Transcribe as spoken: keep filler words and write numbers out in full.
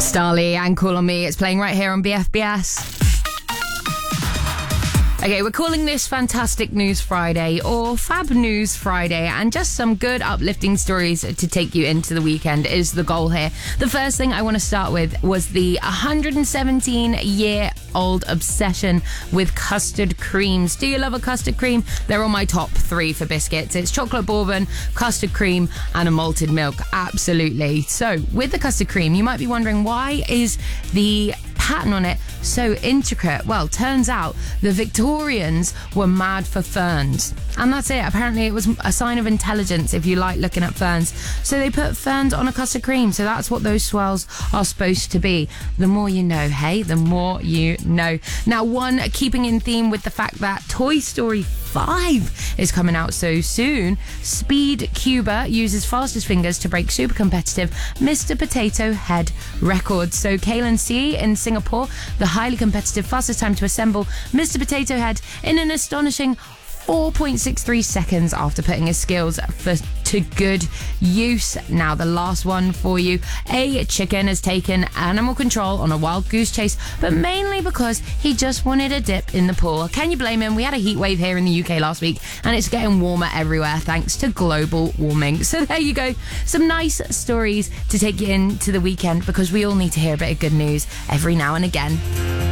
Starly and Call on Me. It's playing right here on B F B S. Okay, we're calling this Fantastic News Friday or Fab News Friday, and just some good uplifting stories to take you into the weekend is the goal here. The first thing I want to start with was the one hundred seventeen year old obsession with custard creams. Do you love a custard cream? They're on my top three for biscuits. It's chocolate bourbon, custard cream, and a malted milk. Absolutely. So with the custard cream, you might be wondering, why is the pattern on it so intricate? Well, turns out the Victorians were mad for ferns, and that's it. Apparently it was a sign of intelligence if you like looking at ferns, so they put ferns on a custard cream. So that's what those swirls are supposed to be. The more you know, hey, the more you know. Now, one, keeping in theme with the fact that Toy Story five is coming out so soon, Speed Cuba uses fastest fingers to break super competitive Mister Potato Head records. So Kaylan C in Singapore, the highly competitive fastest time to assemble Mister Potato Head in an astonishing four point six three seconds after putting his skills for, to good use. Now, the last one for you. A chicken has taken animal control on a wild goose chase, but mainly because he just wanted a dip in the pool. Can you blame him? We had a heat wave here in the U K last week, and it's getting warmer everywhere thanks to global warming. So there you go. Some nice stories to take you into the weekend, because we all need to hear a bit of good news every now and again.